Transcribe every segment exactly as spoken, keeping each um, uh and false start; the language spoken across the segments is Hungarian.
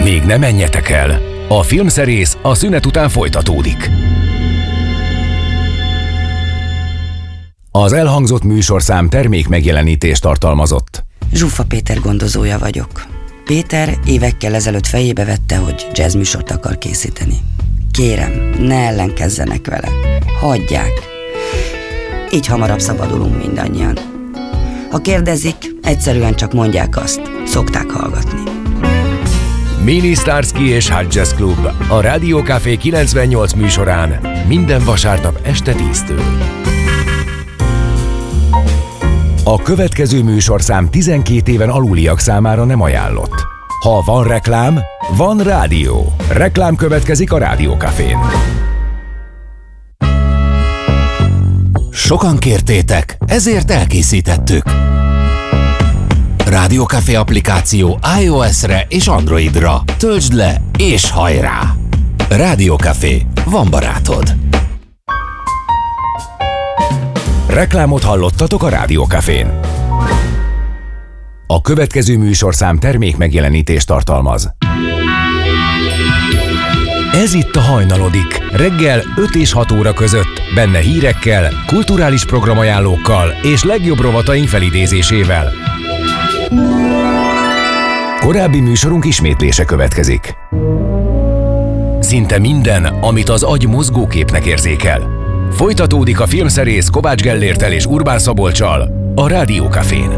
Még ne menjetek el! A filmszerész a szünet után folytatódik. Az elhangzott műsorszám termék megjelenítést tartalmazott. Zsuffa Péter gondozója vagyok. Péter évekkel ezelőtt fejébe vette, hogy jazzműsort akar készíteni. Kérem, ne ellenkezzenek vele. Hagyják. Így hamarabb szabadulunk mindannyian. Ha kérdezik, egyszerűen csak mondják azt. Szokták hallgatni. Mini Starsky és Hot Jazz Club a Rádió Café kilencvennyolc műsorán minden vasárnap este tíztől. A következő műsorszám tizenkét éven aluliak számára nem ajánlott. Ha van reklám, van rádió. Reklám következik a Rádió Cafén. Sokan kértétek, ezért elkészítettük. Rádió Café applikáció iOS-re és Androidra. Töltsd le és hajrá! Rádió Café, van barátod. Reklámot hallottatok a Rádió Cafén. A következő műsorszám termék megjelenítést tartalmaz. Ez itt a Hajnalodik, reggel öt és hat óra között, benne hírekkel, kulturális programajánlókkal és legjobb rovataink felidézésével. Korábbi műsorunk ismétlése következik. Szinte minden, amit az agy mozgóképnek érzékel. Folytatódik a filmszerész Kovács Gellérttel és Urbán Szabolccsal a Rádió Cafén.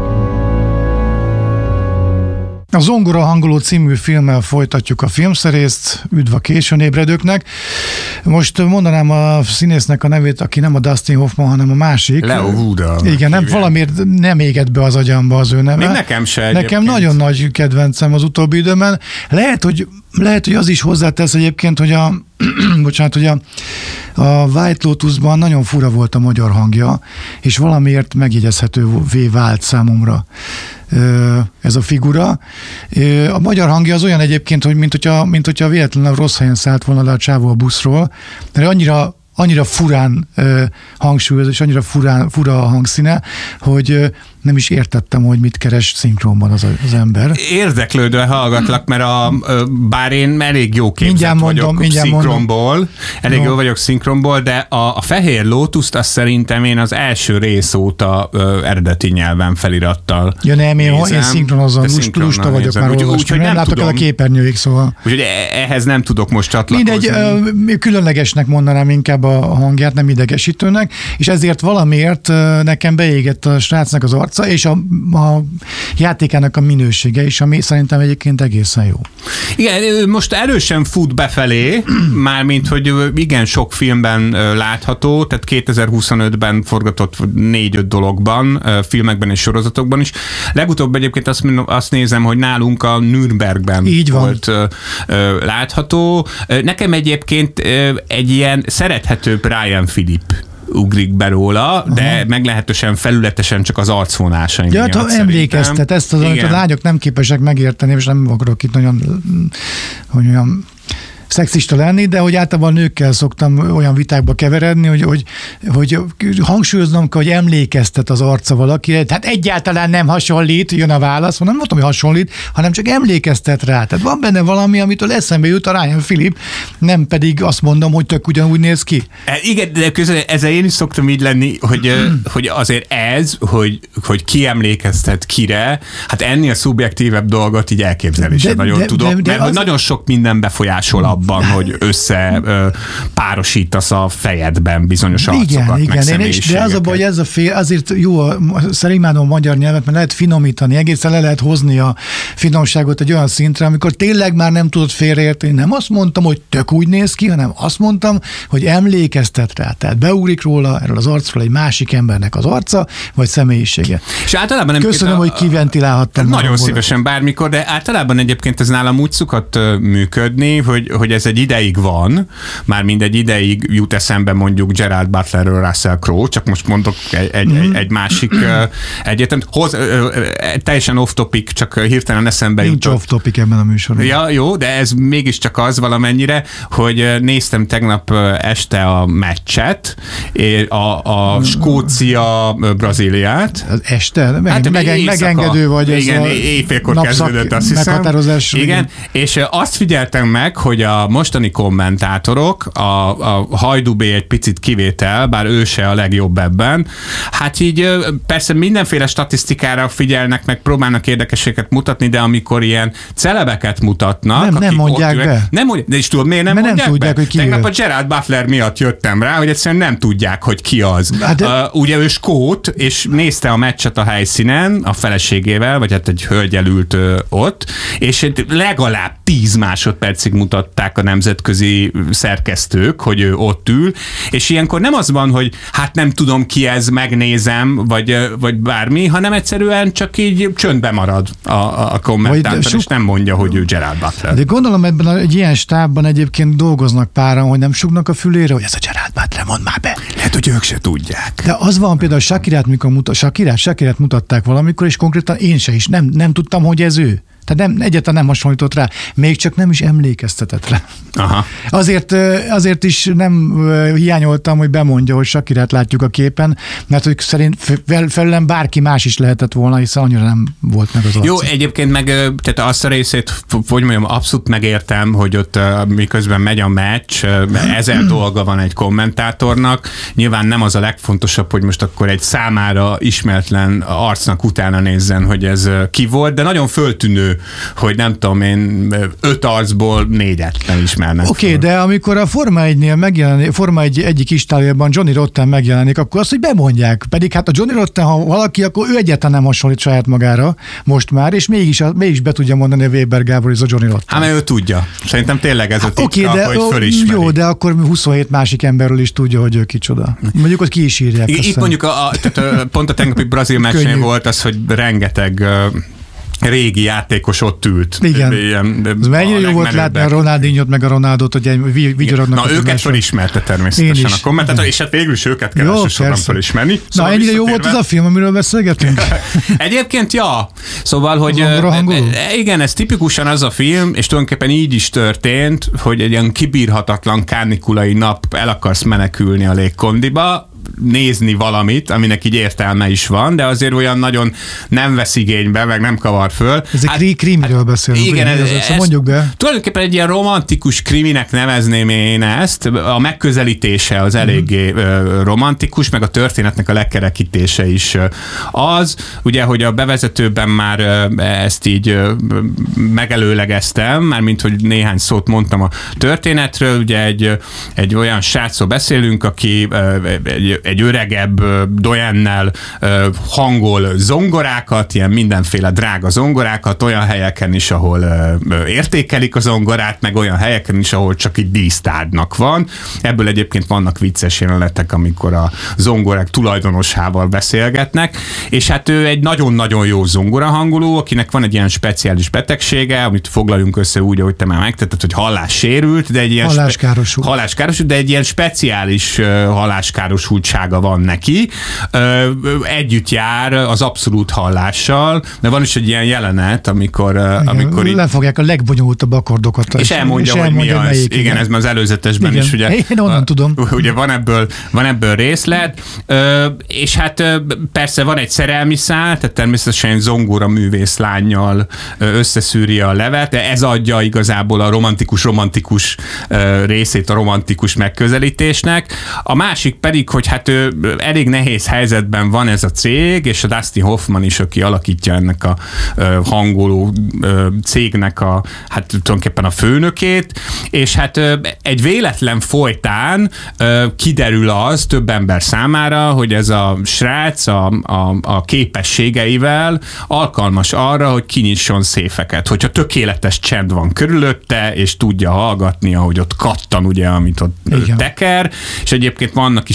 A Zongora hangoló című filmmel folytatjuk a filmszerészt, üdv a későn ébredőknek. Most mondanám a színésznek a nevét, aki nem a Dustin Hoffman, hanem a másik. Leo Woodall. Igen, nem, valamiért nem égett be az agyamba az ő neve. Még nekem se Nekem egyébként. nagyon nagy kedvencem az utóbbi időben. Lehet, hogy, lehet, hogy az is hozzátesz egyébként, hogy a bocsánat, hogy a, a White Lotusban nagyon fura volt a magyar hangja, és valamiért megjegyezhetővé vált számomra ez a figura. A magyar hangja az olyan egyébként, hogy mint hogyha, mint hogyha véletlenül rossz helyen szállt volna le a csávó a buszról, mert annyira annyira furán uh, hangsúlyoz, és annyira furán, fura a hangszíne, hogy uh, nem is értettem, hogy mit keres szinkronban az, az ember. Érdeklődve hallgatlak, mert a, bár én elég jó képzett mindjárt vagyok mondom, szinkronból, mondom. elég no. jó vagyok szinkronból, de a, a Fehér Lótuszt azt szerintem én az első rész óta ö, eredeti nyelven felirattal ja nem, én, nézem, én szinkronozom, lust, lusta vagyok nézem. már úgy, olvasni, úgy, nem, nem látok tudom, el a képernyőig, szóval. Úgyhogy ehhez nem tudok most csatlakozni. Mindegy, különlegesnek mondanám inkább a hangját, nem idegesítőnek, és ezért valamiért nekem beégett a srácnak az arca, és a, a játékának a minősége is, ami szerintem egyébként egészen jó. Igen, most erősen fut befelé, mármint, hogy igen sok filmben látható, tehát kétezer-huszonötben forgatott négy-öt dologban, filmekben és sorozatokban is. Legutóbb egyébként azt, azt nézem, hogy nálunk a Nürnbergben volt látható. Nekem egyébként egy ilyen szerethető Brian Philip ugrik be róla, de aha, meglehetősen felületesen csak az arcvonása. Ja, ha emlékeztet, ezt az, amit a lányok nem képesek megérteni, és nem akarok itt nagyon, hogy olyan szexista lenni, de hogy általában nőkkel szoktam olyan vitákba keveredni, hogy, hogy, hogy hangsúlyoznom kell, hogy emlékeztet az arca valakire, tehát egyáltalán nem hasonlít, jön a válasz, nem mondtam, hogy hasonlít, hanem csak emlékeztet rá. Tehát van benne valami, amitől eszembe jut a Ryan Philip, nem pedig azt mondom, hogy tök ugyanúgy néz ki. E, igen, de közben ezzel én is szoktam így lenni, hogy, hogy azért ez, hogy, hogy ki emlékeztet kire, hát ennél szubjektívebb dolgot így elképzelni sem nagyon de, tudom, de, de mert az... nagyon sok minden befolyásul abban, hogy össze ö, párosítasz a fejedben bizonyos arcokat, igen, meg igen, személyiségeket. De az a baj, hogy ez a fél, azért jó, szerintem a magyar nyelvet, mert lehet finomítani, egészen le lehet hozni a finomságot egy olyan szintre, amikor tényleg már nem tudod félreérteni. Nem azt mondtam, hogy tök úgy néz ki, hanem azt mondtam, hogy emlékeztet rá. Tehát beugrik róla, erről az arcról egy másik embernek az arca, vagy személyisége. És általában nem Köszönöm, a, hogy kiventilálhattam. Nagyon szívesen bármikor, de általában egyébként ez nálam úgy szokott működni, hogy, hogy hogy ez egy ideig van, már mindegy ideig jut eszembe mondjuk Gerard Butlerről Russell Crowe, csak most mondok egy, egy, mm. egy, egy másik egyetemt. Hoz, teljesen off-topic, csak hirtelen eszembe jutott. Nincs off-topic ebben a műsorban. Ja, jó, de ez mégiscsak az valamennyire, hogy néztem tegnap este a meccset, a, a Skócia-Brazíliát. Az este? Meg, hát, meg, megengedő vagy. Igen, éjfélkor kezdődött, azt hiszem. Meghatározás. Igen, igen, és azt figyeltem meg, hogy a mostani kommentátorok, a, a Hajdubé egy picit kivétel, bár ő se a legjobb ebben, hát így persze mindenféle statisztikára figyelnek, meg próbálnak érdekességet mutatni, de amikor ilyen celebeket mutatnak, nem, nem mondják ülnek, be. Nem mondják, de is tudod, miért nem Mert mondják nem tudják, be? hogy ki Tegnap ő. a Gerard Butler miatt jöttem rá, hogy egyszerűen nem tudják, hogy ki az. Hát de... uh, ugye ő skót, és nézte a meccset a helyszínen a feleségével, vagy hát egy hölgyel ült uh, ott, és legalább tíz másodpercig mutatták a nemzetközi szerkesztők, hogy ő ott ül, és ilyenkor nem az van, hogy hát nem tudom ki ez, megnézem, vagy, vagy bármi, hanem egyszerűen csak így csöndbe marad a, a kommentátor, sok... és nem mondja, hogy ő Gerard Butler. De gondolom ebben a, egy ilyen stábban egyébként dolgoznak páran, hogy nem sugnak a fülére, hogy ez a Gerard Butler, mondd már be. Lehet, hogy ők se tudják. De az van például, Shakirát, mikor mutat, Shakirát, Shakirát mutatták valamikor, és konkrétan én se is nem, nem tudtam, hogy ez ő. Tehát nem, egyáltalán nem hasonlított rá, még csak nem is emlékeztetett rá. Aha. Azért, azért is nem hiányoltam, hogy bemondja, hogy Shakirát látjuk a képen, mert hogy szerint felülem bárki más is lehetett volna, hiszen annyira nem volt meg az arca. Jó, egyébként meg tehát azt a részét, hogy mondjam, abszolút megértem, hogy ott miközben megy a meccs, ezer dolga van egy kommentátornak. Nyilván nem az a legfontosabb, hogy most akkor egy számára ismeretlen arcnak utána nézzen, hogy ez ki volt, de nagyon föltűnő, hogy nem tudom én, öt arcból négyet nem ismernek. Oké, okay, de amikor a Forma egynél megjelenik, Forma egy egyik istáliában Johnny Rotten megjelenik, akkor azt, hogy bemondják. Pedig hát a Johnny Rotten, ha valaki, akkor ő egyáltalán nem hasonlít saját magára most már, és mégis, mégis be tudja mondani a Weber Gábor, ez a Johnny Rotten. Hát, mert ő tudja. Szerintem tényleg ez a titka, okay, de, hogy fölismeri. Jó, de akkor huszonhét másik emberről is tudja, hogy ő kicsoda. Mondjuk ott ki is írják. Itt aztán. Mondjuk a, a, tehát pont a tegnapi brazil meccsén volt az, hogy rengeteg régi játékos ott ült. Igen. Ilyen, ez mennyire jó volt látni a Ronaldinho-t meg a Ronaldot, hogy vigyorodnak. Na, őket felismerte természetesen a kommentátor, és hát végül is őket kell elsősorban felismerni. Szóval na, ennyire jó volt az a film, amiről beszélgetünk? Egyébként, ja. Szóval, hogy igen, ez tipikusan az a film, és tulajdonképpen így is történt, hogy egy ilyen kibírhatatlan kánikulai nap el akarsz menekülni a légkondiba, nézni valamit, aminek így értelme is van, de azért olyan nagyon nem vesz igénybe, meg nem kavar föl. Ez hát, egy krimiről hát, beszélünk. Igen, ez, ez, ez mondjuk be. Tulajdonképpen egy ilyen romantikus kriminek nevezném én ezt. A megközelítése az eléggé mm. romantikus, meg a történetnek a lekerekítése is az. Ugye, hogy a bevezetőben már ezt így megelőlegeztem, mármint, hogy néhány szót mondtam a történetről. Ugye egy, egy olyan srácról beszélünk, aki egy egy öregebb dojennel hangol zongorákat, ilyen mindenféle drága zongorákat, olyan helyeken is, ahol értékelik a zongorát, meg olyan helyeken is, ahol csak így dísztárgynak van. Ebből egyébként vannak vicces jelenetek, amikor a zongorák tulajdonosával beszélgetnek, és hát ő egy nagyon-nagyon jó zongorahangoló, akinek van egy ilyen speciális betegsége, amit foglaljunk össze úgy, ahogy te már megtetted, hogy hallássérült, de egy ilyen halláskárosult. Spe- halláskárosult, de egy ilyen speciális halláskárosult van neki. Együtt jár az abszolút hallással, de van is egy ilyen jelenet, amikor... Igen, amikor lefogják a legbonyolultabb akkordokat. És elmondja, és hogy elmondja, mi az. Melyik, igen, igen, ez már az előzetesben igen. is. Ugye, én onnan a, tudom. Ugye van ebből, van ebből részlet, és hát persze van egy szerelmi szál, tehát természetesen egy zongora művész lánnyal összeszűri a levet, de ez adja igazából a romantikus-romantikus részét a romantikus megközelítésnek. A másik pedig, hogy hát ő elég nehéz helyzetben van ez a cég, és a Dustin Hoffman is, aki alakítja ennek a hangoló cégnek a, hát tulajdonképpen a főnökét, és hát egy véletlen folytán kiderül az több ember számára, hogy ez a srác a, a, a képességeivel alkalmas arra, hogy kinyisson széfeket. Hogyha tökéletes csend van körülötte, és tudja hallgatni, ahogy ott kattan, ugye, amit ott igen. teker, és egyébként vannak is ebben ilyen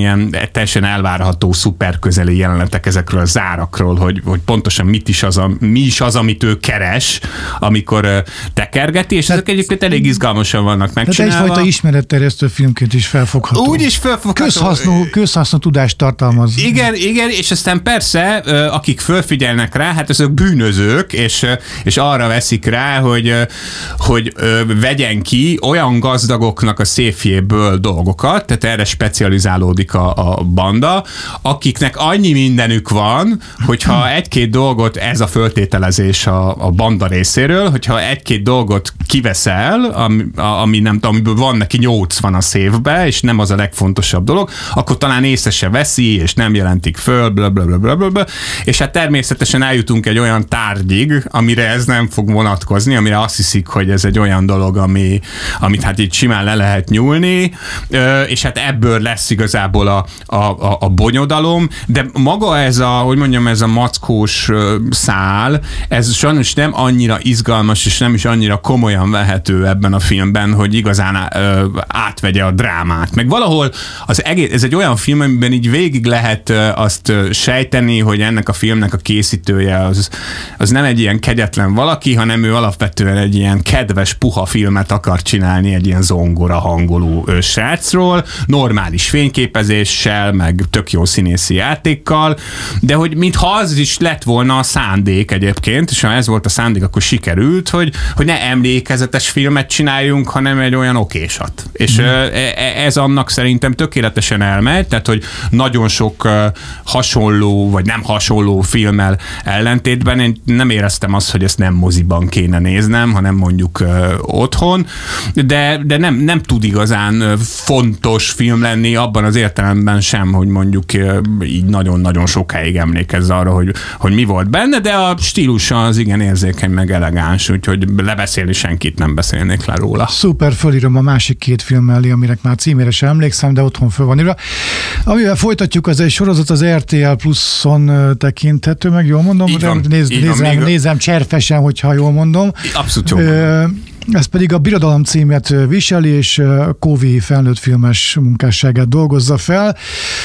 ilyen teljesen elvárható, szuper közeli jelenetek ezekről a zárakról, hogy, hogy pontosan mit is az, a, mi is az, amit ő keres, amikor tekergeti, és ezek egyébként elég izgalmasan vannak megcsinálva. Tehát egyfajta ismeretterjesztő filmként is felfogható. Úgy is felfogható. Közhasznú, közhasznú tudást tartalmaz. Igen, igen, és aztán persze, akik fölfigyelnek rá, hát azok bűnözők, és, és arra veszik rá, hogy, hogy vegyen ki olyan gazdagoknak a széfjéből dolgokat, tehát erre specializálódik a, a banda, akiknek annyi mindenük van, hogyha egy-két dolgot, ez a föltételezés a, a banda részéről, hogyha egy-két dolgot kiveszel, ami, ami nem tudom, amiből van neki nyolcvan a széfbe, és nem az a legfontosabb dolog, akkor talán észre se veszi, és nem jelentik föl, blablabla, és hát természetesen eljutunk egy olyan tárgyig, amire ez nem fog vonatkozni, amire azt hiszik, hogy ez egy olyan dolog, ami, amit hát így simán le lehet nyúlni, és hát ebből lesz igazából a, a, a bonyodalom, de maga ez a, hogy mondjam, ez a mackós szál, ez sajnos nem annyira izgalmas, és nem is annyira komolyan vehető ebben a filmben, hogy igazán átvegye a drámát. Meg valahol az egész, ez egy olyan film, amiben így végig lehet azt sejteni, hogy ennek a filmnek a készítője az, az nem egy ilyen kegyetlen valaki, hanem ő alapvetően egy ilyen kedves, puha filmet akar csinálni egy ilyen zongora hangoló srácról, normális fényképezéssel, meg tök jó színészi játékkal, de hogy mintha az is lett volna a szándék egyébként, és ha ez volt a szándék, akkor sikerült, hogy, hogy ne emlékezetes filmet csináljunk, hanem egy olyan okésat. És mm. ez annak szerintem tökéletesen elmegy, tehát hogy nagyon sok hasonló, vagy nem hasonló filmmel ellentétben én nem éreztem azt, hogy ezt nem moziban kéne néznem, hanem mondjuk uh, otthon, de, de nem, nem tud igazán fontos film lenni abban az értelemben sem, hogy mondjuk uh, így nagyon-nagyon sokáig emlékezz arra, hogy, hogy mi volt benne, de a stílusa az igen érzékeny, meg elegáns, úgyhogy lebeszélni senkit nem beszélnék le róla. Szuper, fölírom a másik két film mellé, aminek már címére sem emlékszem, de otthon föl van írva. Amivel folytatjuk, az egy sorozat, az er té el Pluszon tekinthető, meg jól mondom? Így van, Néz, így nézem, van, nézem cserfesen, hogyha jól mondom. Abszolút jól mondom. Ez pedig a Birodalom címet viseli, és Covey felnőtt filmes munkásságát dolgozza fel.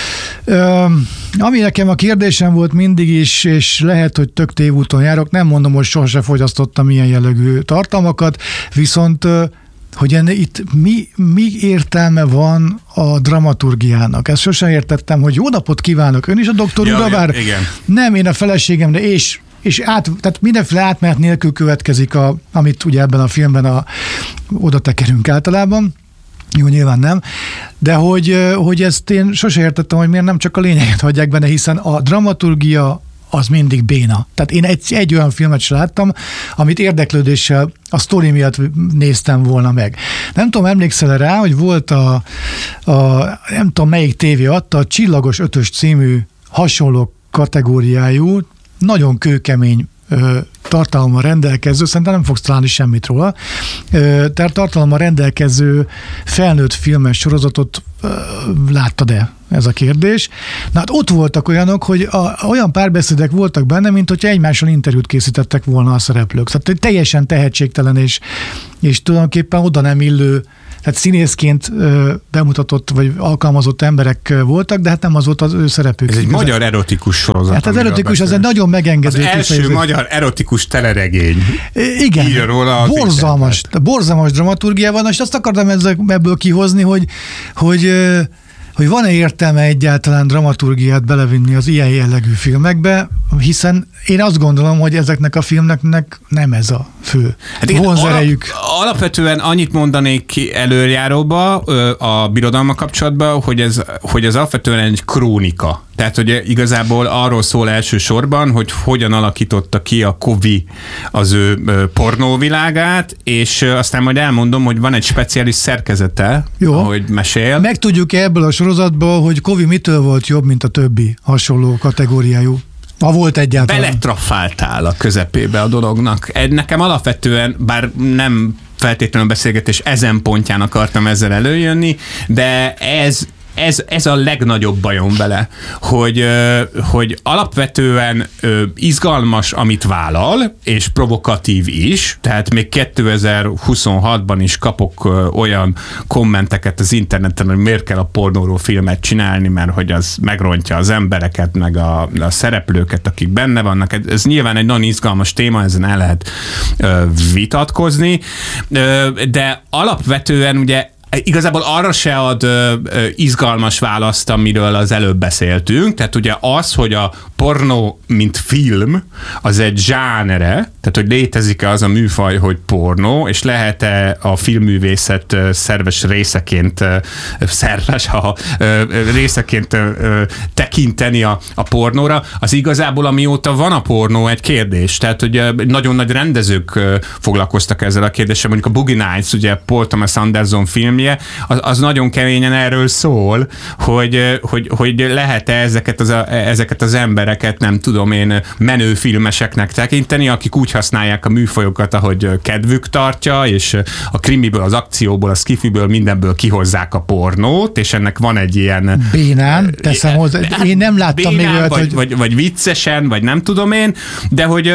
Ami nekem a kérdésem volt mindig is, és lehet, hogy tök tévúton járok, nem mondom, hogy sohasem fogyasztottam ilyen jellegű tartalmakat, viszont hogy enne, itt mi, mi értelme van a dramaturgiának. Ezt sosem értettem, hogy jó napot kívánok, ön is a doktor ja, úr, bár igen. nem, én a feleségemre, és és át, tehát mindenféle átmenet nélkül következik, a, amit ugye ebben a filmben a, oda tekerünk általában. Jó, nyilván nem. De hogy, hogy ezt én sose értettem, hogy miért nem csak a lényeget hagyják benne, hiszen a dramaturgia az mindig béna. Tehát én egy, egy olyan filmet sem láttam, amit érdeklődéssel a sztori miatt néztem volna meg. Nem tudom, emlékszel rá, hogy volt a, a nem tudom melyik tévé adta, a Csillagos Ötös című hasonló kategóriájú, nagyon kőkemény ö, tartalommal rendelkező, szerintem nem fogsz találni semmit róla, ö, tehát tartalommal rendelkező felnőtt filmes sorozatot ö, láttad-e? Ez a kérdés. Na hát ott voltak olyanok, hogy a, olyan párbeszédek voltak benne, mint hogyha egymással interjút készítettek volna a szereplők. Tehát teljesen tehetségtelen és, és tulajdonképpen oda nem illő, tehát színészként ö, bemutatott vagy alkalmazott emberek voltak, de hát nem az volt az ő szerepük. Ez egy igazán magyar erotikus sorozat. Hát az erotikus az egy nagyon megengedő. Az első kifejezés. Magyar erotikus teleregény. Igen. Írja róla borzalmas, borzalmas dramaturgia van, és azt akartam ebből kihozni, hogy, hogy hogy van-e értelme egyáltalán dramaturgiát belevinni az ilyen jellegű filmekbe, hiszen én azt gondolom, hogy ezeknek a filmeknek nem ez a fő hát vonzerejük. Alap, alapvetően annyit mondanék ki előjáróba a Birodalommal kapcsolatban, hogy ez, hogy ez alapvetően egy krónika. Tehát, hogy igazából arról szól elsősorban, hogy hogyan alakította ki a Covey az ő pornóvilágát, és aztán majd elmondom, hogy van egy speciális szerkezete, jó, ahogy mesél. Megtudjuk ebből a sorozatból, hogy Covey mitől volt jobb, mint a többi hasonló kategóriájú. Ha volt egyáltalán. Beletrafáltál a közepébe a dolognak. Nekem alapvetően, bár nem feltétlenül beszélgetés ezen pontján akartam ezzel előjönni, de ez ez, ez a legnagyobb bajom vele, hogy, hogy alapvetően izgalmas, amit vállal, és provokatív is, tehát még kétezer-huszonhatban is kapok olyan kommenteket az interneten, hogy miért kell a pornóról filmet csinálni, mert hogy az megrontja az embereket, meg a, a szereplőket, akik benne vannak. Ez nyilván egy nagyon izgalmas téma, ezen el lehet ö, vitatkozni, ö, de alapvetően ugye igazából arra se ad ö, ö, izgalmas választ, amiről az előbb beszéltünk, tehát ugye az, hogy a pornó, mint film, az egy zsánere, tehát hogy létezik-e az a műfaj, hogy pornó, és lehet-e a filmművészet szerves részeként, szerves, ha részeként tekinteni a, a pornóra, az igazából amióta van a pornó egy kérdés. Tehát, hogy nagyon nagy rendezők foglalkoztak ezzel a kérdéssel, mondjuk a Boogie Nights, ugye Paul Thomas Anderson filmje, az, az nagyon keményen erről szól, hogy, hogy, hogy lehet-e ezeket az, ezeket az embereket, nem tudom én, menő filmeseknek tekinteni, akik úgy használják a műfajokat, ahogy kedvük tartja, és a krimiből, az akcióból, a skifiből, mindenből kihozzák a pornót, és ennek van egy ilyen... Bénán, teszem hozzá. Hát, én nem láttam még olyat, vagy, hogy... Vagy, vagy viccesen, vagy nem tudom én, de hogy...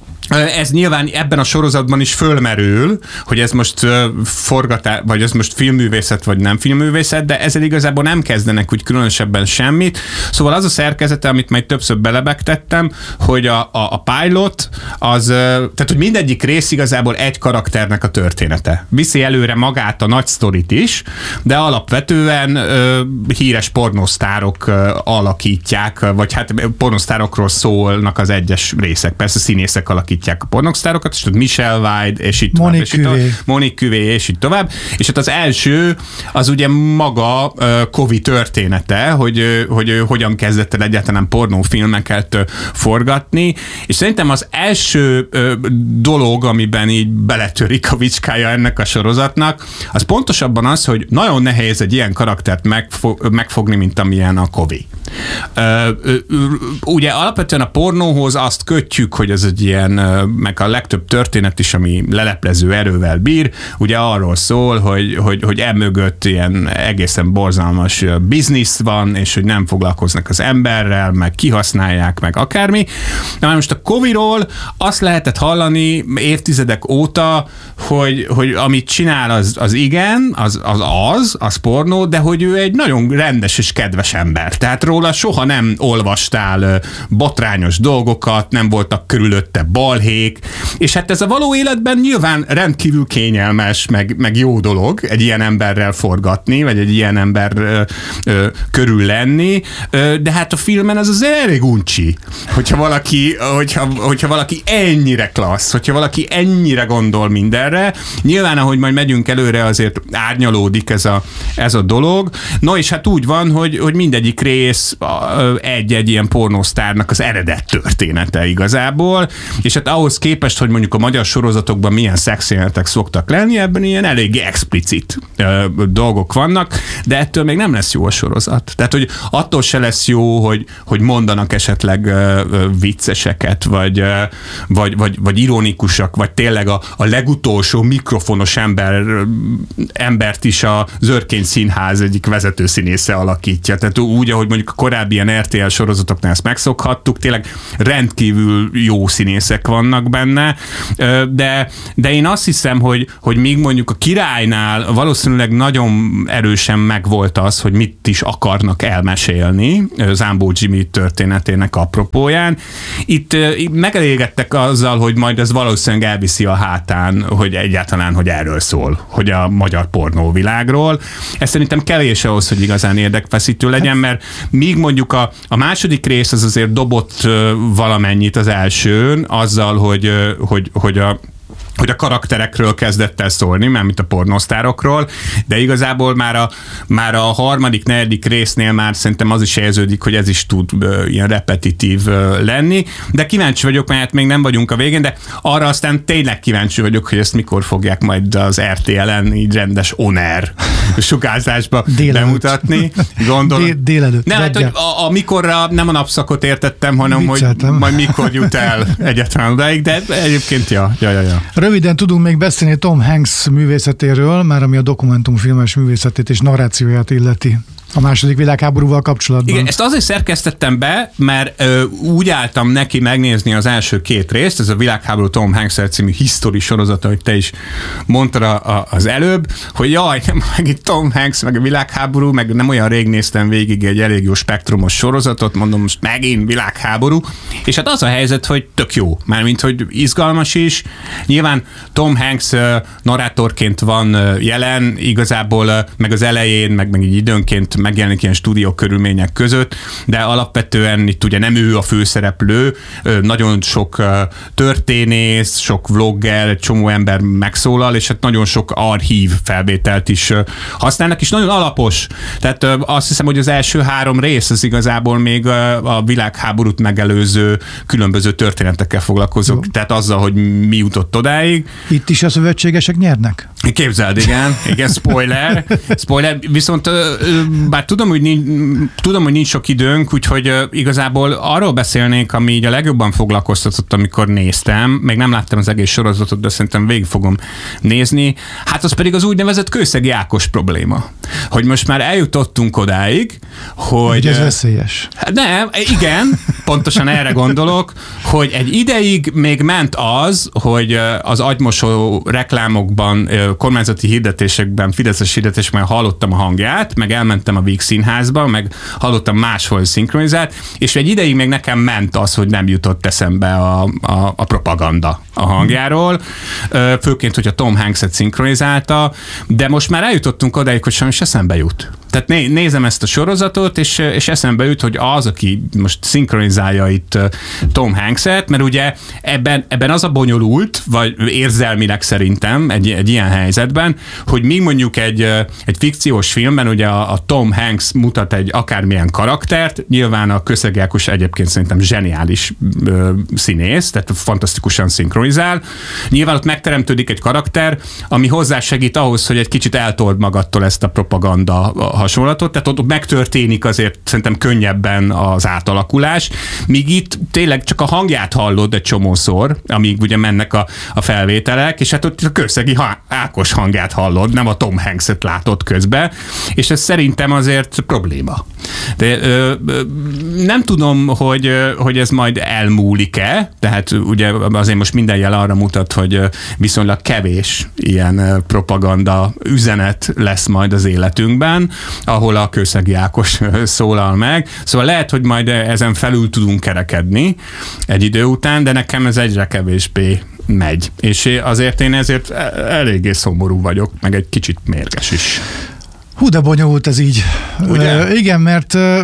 Ez nyilván ebben a sorozatban is fölmerül, hogy ez most forgatás, vagy ez most filmművészet, vagy nem filmművészet, de ezzel igazából nem kezdenek úgy különösebben semmit. Szóval az a szerkezete, amit majd többször belebegtettem, hogy a, a, a pilot az, tehát hogy mindegyik rész igazából egy karakternek a története. Viszi előre magát a nagy sztorit is, de alapvetően ö, híres pornosztárok ö, alakítják, vagy hát pornosztárokról szólnak az egyes részek. Persze színészek alakítják a pornosztárokat, és tudod, Michelle Weid, és így tovább. Monique Cuvée. Monique Cuvée, és így tovább. És hát az első, az ugye maga uh, Covey története, hogy, uh, hogy uh, hogyan kezdett el egyáltalán pornófilmeket uh, forgatni, és szerintem az első uh, dolog, amiben így beletörik a vicskája ennek a sorozatnak, az pontosabban az, hogy nagyon nehéz egy ilyen karaktert megfo- megfogni, mint amilyen a Covey. Uh, uh, uh, ugye alapvetően a pornóhoz azt kötjük, hogy ez egy ilyen, meg a legtöbb történet is, ami leleplező erővel bír, ugye arról szól, hogy, hogy, hogy emögött ilyen egészen borzalmas biznisz van, és hogy nem foglalkoznak az emberrel, meg kihasználják, meg akármi. Na most a Coveyról azt lehetett hallani évtizedek óta, hogy, hogy amit csinál, az, az igen, az, az az, az pornó, de hogy ő egy nagyon rendes és kedves ember. Tehát róla soha nem olvastál botrányos dolgokat, nem voltak körülötte balhék, és hát ez a való életben nyilván rendkívül kényelmes, meg, meg jó dolog egy ilyen emberrel forgatni, vagy egy ilyen ember ö, ö, körül lenni, ö, de hát a filmen az az elég uncsi, hogyha valaki, hogyha, hogyha valaki ennyire klassz, hogyha valaki ennyire gondol mindenre, nyilván ahogy majd megyünk előre, azért árnyalódik ez a, ez a dolog. No és hát úgy van, hogy, hogy mindegyik rész egy-egy ilyen pornósztárnak az eredet története igazából, és hát ahhoz képest, hogy mondjuk a magyar sorozatokban milyen szexjelenetek szoktak lenni, ebben ilyen eléggé explicit ö, dolgok vannak, de ettől még nem lesz jó a sorozat. Tehát, hogy attól se lesz jó, hogy, hogy mondanak esetleg ö, ö, vicceseket, vagy, ö, vagy, vagy, vagy ironikusak, vagy tényleg a, a legutolsó mikrofonos ember, embert is a Zörkény Színház egyik vezetőszínésze alakítja. Tehát úgy, ahogy mondjuk a korábbi ilyen er té el sorozatoknál ezt megszokhattuk, tényleg rendkívül jó színészek vannak benne, de, de én azt hiszem, hogy, hogy még mondjuk a Királynál valószínűleg nagyon erősen megvolt az, hogy mit is akarnak elmesélni Zámbó Jimmy történetének apropóján. Itt, itt megelégedtek azzal, hogy majd ez valószínűleg elviszi a hátán, hogy egyáltalán, hogy erről szól, hogy a magyar pornóvilágról. Ez szerintem kevés ahhoz, hogy igazán érdekfeszítő legyen, mert míg mondjuk a, a második rész az azért dobott valamennyit az elsőn, azzal, hogy, hogy, hogy a hogy a karakterekről kezdett el szólni, mármint a pornosztárokról, de igazából már a, már a harmadik, negyedik résznél már szerintem az is érződik, hogy ez is tud ö, ilyen repetitív ö, lenni, de kíváncsi vagyok, mert még nem vagyunk a végén, de arra aztán tényleg kíváncsi vagyok, hogy ezt mikor fogják majd az er té el-en így rendes on-air sugárzásba bemutatni. Gondolom. Dé- délelőtt. Nem, hát, hogy a, amikorra nem a napszakot értettem, hanem Vicceltem. Hogy majd mikor jut el egyáltalán odáig, de egyébként ja, ja, ja, ja. Röviden tudunk még beszélni Tom Hanks művészetéről, már ami a dokumentumfilmes művészetét és narrációját illeti. A második világháborúval kapcsolatban. Igen, ezt azért szerkesztettem be, mert ö, úgy álltam neki megnézni az első két részt, ez a Világháború Tom Hanks című history sorozata, hogy te is mondtad a, a, az előbb, hogy jaj, nem, meg itt Tom Hanks, meg a világháború, meg nem olyan rég néztem végig egy elég jó spektrumos sorozatot, mondom, most megint világháború, és hát az a helyzet, hogy tök jó, mármint, hogy izgalmas is. Nyilván Tom Hanks uh, narrátorként van uh, jelen, igazából uh, meg az elején, meg, meg így időnként megjelenik ilyen stúdió körülmények között, de alapvetően itt ugye nem ő a főszereplő, uh, nagyon sok uh, történész, sok vlogger, egy csomó ember megszólal, és hát nagyon sok archív felvételt is uh, használnak, és nagyon alapos. Tehát uh, azt hiszem, hogy az első három rész az igazából még uh, a világháborút megelőző különböző történetekkel foglalkozok, jó. Tehát azzal, hogy mi jutott odáig. Itt is a szövetségesek nyernek? Képzeld, igen, igen, spoiler. Spoiler, viszont bár tudom, hogy nincs, tudom, hogy nincs sok időnk, úgyhogy igazából arról beszélnék, ami így a legjobban foglalkoztatott, amikor néztem, még nem láttam az egész sorozatot, de szerintem végig fogom nézni. Hát az pedig az úgynevezett Kőszegi Ákos probléma. Hogy most már eljutottunk odáig, hogy... Hogy ez veszélyes. Nem, igen, pontosan erre gondolok, hogy egy ideig még ment az, hogy az agymosó reklámokban, kormányzati hirdetésekben, fideszes hirdetésekben hallottam a hangját, meg elmentem a Víg Színházba, meg hallottam máshol szinkronizált, és egy ideig még nekem ment az, hogy nem jutott eszembe a, a, a propaganda a hangjáról, főként, hogy a Tom Hanks-et szinkronizálta, de most már eljutottunk odáig, hogy sajnos eszembe jut. Tehát né, nézem ezt a sorozatot, és, és eszembe jut, hogy az, aki most szinkronizálja itt Tom Hanks-et, mert ugye ebben, ebben az a bonyolult, vagy érzelmileg szerintem egy, egy ilyen helyzetben, hogy mi mondjuk egy, egy fikciós filmben ugye a, a Tom Hanks mutat egy akármilyen karaktert, nyilván a Kőszegi Ákos egyébként szerintem zseniális ö, színész, tehát fantasztikusan szinkronizál. Nyilván ott megteremtődik egy karakter, ami hozzásegít ahhoz, hogy egy kicsit eltold magadtól ezt a propaganda hasonlatot, tehát ott megtörténik azért szerintem könnyebben az átalakulás, míg itt tényleg csak a hangját hallod egy csomószor, amíg ugye mennek a, a felvételek, és hát ott a Kőszegi Ákos hangját hallod, nem a Tom Hanks-et látod közben, és ez szerintem azért probléma. De ö, ö, nem tudom, hogy, hogy ez majd elmúlik-e, tehát ugye azért most minden jel arra mutat, hogy viszonylag kevés ilyen propaganda üzenet lesz majd az életünkben, ahol a Kőszegi Ákos szólal meg. Szóval lehet, hogy majd ezen felül tudunk kerekedni egy idő után, de nekem ez egyre kevésbé megy. És azért én ezért eléggé szomorú vagyok, meg egy kicsit mérges is. Hú, de bonyolult ez így. Uh, igen, mert uh,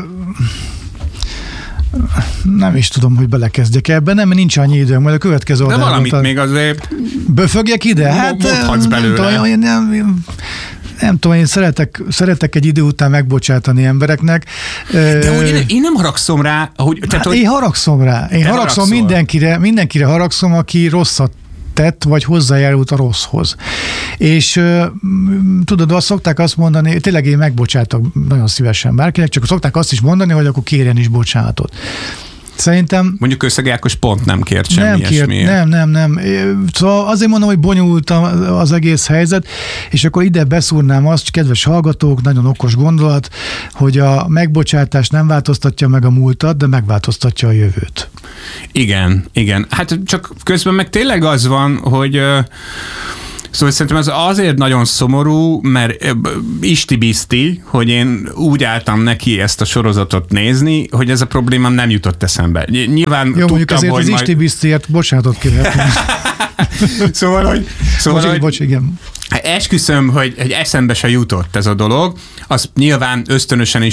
nem is tudom, hogy belekezdjek ebben, nem, nincs annyi időm, majd a következő de valamit a... még azért befögjek ide? Hát mondhatsz belőle. Nem tudom, én nem, nem tudom, én szeretek, szeretek egy idő után megbocsátani embereknek. De hogy én, én nem haragszom rá. Hogy, tehát, hát hogy... Én haragszom rá. Én haragszom haragszol. mindenkire, mindenkire haragszom, aki rosszat tett, vagy hozzájárult a rosszhoz. És tudod, azt szokták azt mondani, tényleg én megbocsátok nagyon szívesen bárkinek, csak szokták azt is mondani, hogy akkor kérjen is bocsánatot. Szerintem... Mondjuk Kőszegi Ákos pont nem kért semmi nem kért, nem, nem, nem. Szóval azért mondom, hogy bonyolult az egész helyzet, és akkor ide beszúrnám azt, kedves hallgatók, nagyon okos gondolat, hogy a megbocsátás nem változtatja meg a múltat, de megváltoztatja a jövőt. Igen, igen. Hát csak közben meg tényleg az van, hogy... Szóval szerintem ez azért nagyon szomorú, mert isti-biszti, hogy én úgy álltam neki ezt a sorozatot nézni, hogy ez a problémám nem jutott eszembe. Nyilván jó, tudtam, mondjuk azért hogy az majd... isti-bisztiért bocsánatot kérhetni. Szóval, hogy... Szóval, bocs, hogy... bocs, igen. Esküszöm, hogy, hogy eszembe se jutott ez a dolog. Az nyilván ösztönösen is